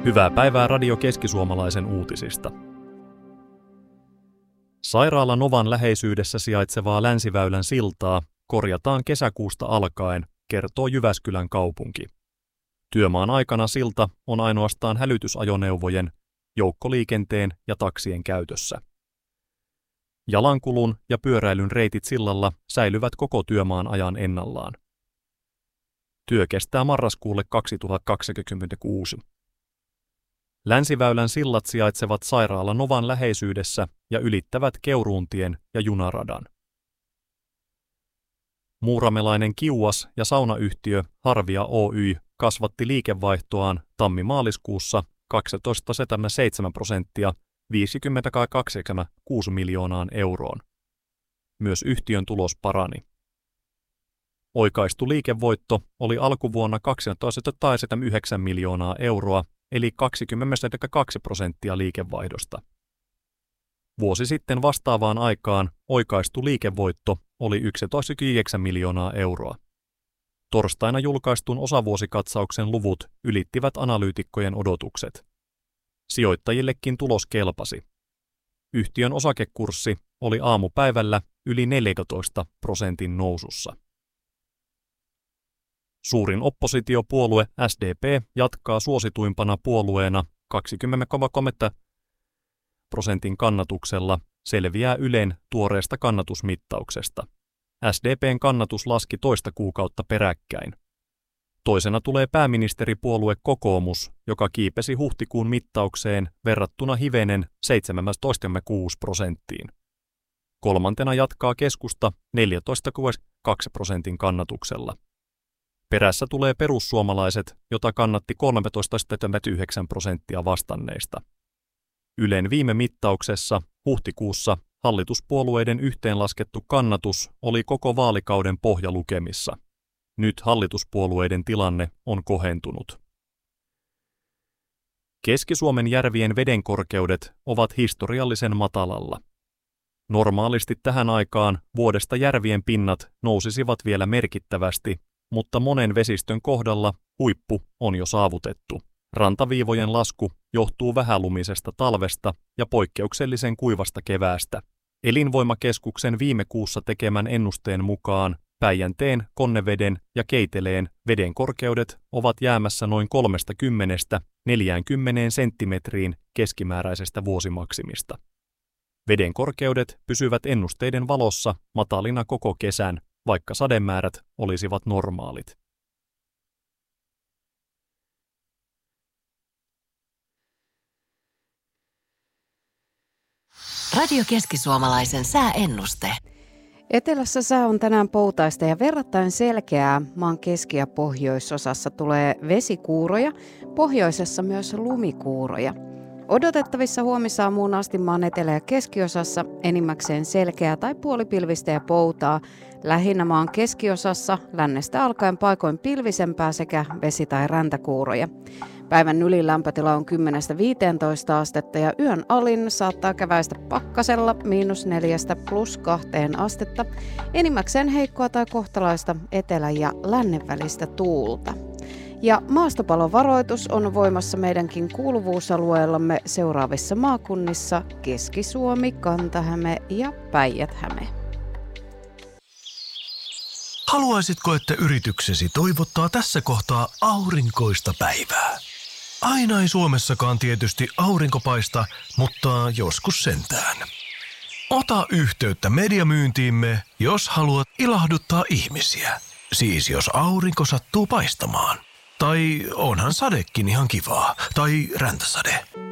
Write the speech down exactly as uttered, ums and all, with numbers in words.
Hyvää päivää Radio Keskisuomalaisen uutisista. Sairaala Novan läheisyydessä sijaitsevaa Länsiväylän siltaa korjataan kesäkuusta alkaen, kertoo Jyväskylän kaupunki. Työmaan aikana silta on ainoastaan hälytysajoneuvojen, joukkoliikenteen ja taksien käytössä. Jalankulun ja pyöräilyn reitit sillalla säilyvät koko työmaan ajan ennallaan. Työ kestää marraskuulle kaksituhattakaksikymmentäkuusi. Länsiväylän sillat sijaitsevat Sairaala Novan läheisyydessä ja ylittävät Keuruuntien ja junaradan. Muuramelainen kiuas- ja saunayhtiö Harvia Oy kasvatti liikevaihtoaan tammi-maaliskuussa kaksitoista pilkku seitsemän prosenttia viisikymmentäkaksi pilkku kuusi miljoonaan euroon. Myös yhtiön tulos parani. Oikaistu liikevoitto oli alkuvuonna kaksitoista pilkku yhdeksän miljoonaa euroa, eli kaksikymmentäkaksi prosenttia liikevaihdosta. Vuosi sitten vastaavaan aikaan oikaistu liikevoitto oli yksitoista pilkku yhdeksän miljoonaa euroa. Torstaina julkaistun osavuosikatsauksen luvut ylittivät analyytikkojen odotukset. Sijoittajillekin tulos kelpasi. Yhtiön osakekurssi oli aamupäivällä yli neljäntoista prosentin nousussa. Suurin oppositiopuolue S D P jatkaa suosituimpana puolueena kaksikymmentä pilkku kolme prosentin kannatuksella, selviää Ylen tuoreesta kannatusmittauksesta. S D P:n kannatus laski toista kuukautta peräkkäin. Toisena tulee pääministeripuolue Kokoomus, joka kiipesi huhtikuun mittaukseen verrattuna hivenen seitsemäntoista pilkku kuusi prosenttiin. Kolmantena jatkaa Keskusta neljätoista pilkku kaksi prosentin kannatuksella. Perässä tulee perussuomalaiset, jota kannatti kolmetoista pilkku yhdeksän prosenttia vastanneista. Ylen viime mittauksessa huhtikuussa hallituspuolueiden yhteenlaskettu kannatus oli koko vaalikauden pohjalukemissa. Nyt hallituspuolueiden tilanne on kohentunut. Keski-Suomen järvien vedenkorkeudet ovat historiallisen matalalla. Normaalisti tähän aikaan vuodesta järvien pinnat nousisivat vielä merkittävästi, mutta monen vesistön kohdalla huippu on jo saavutettu. Rantaviivojen lasku johtuu vähälumisesta talvesta ja poikkeuksellisen kuivasta keväästä. Elinvoimakeskuksen viime kuussa tekemän ennusteen mukaan Päijänteen, Konneveden ja Keiteleen veden korkeudet ovat jäämässä noin kolmekymmentä neljäänkymmeneen senttimetriin keskimääräisestä vuosimaksimista. Veden korkeudet pysyvät ennusteiden valossa matalina koko kesän, vaikka sademäärät olisivat normaalit. Radio Keskisuomalaisen sääennuste. Etelässä sää on tänään poutaista ja verrattain selkeää. Maan keski- ja pohjoisosassa tulee vesikuuroja, pohjoisessa myös lumikuuroja. Odotettavissa huomisaamuun asti maan etelä- ja keskiosassa enimmäkseen selkeää tai puolipilvistä ja poutaa. Lähinnä maan keskiosassa lännestä alkaen paikoin pilvisempää sekä vesi- tai räntäkuuroja. Päivän ylin lämpötila on kymmenestä viiteentoista astetta ja yön alin saattaa käväistä pakkasella miinus neljästä plus kahteen astetta. Enimmäkseen heikkoa tai kohtalaista etelä- ja lännen välistä tuulta. Ja maastopalovaroitus on voimassa meidänkin kuuluvuusalueellamme seuraavissa maakunnissa Keski-Suomi, Kanta-Häme ja Päijät-Häme. Haluaisitko, että yrityksesi toivottaa tässä kohtaa aurinkoista päivää? Aina ei Suomessakaan tietysti aurinko paista, mutta joskus sentään. Ota yhteyttä mediamyyntiimme, jos haluat ilahduttaa ihmisiä. Siis jos aurinko sattuu paistamaan. Tai onhan sadekin ihan kivaa. Tai räntäsade.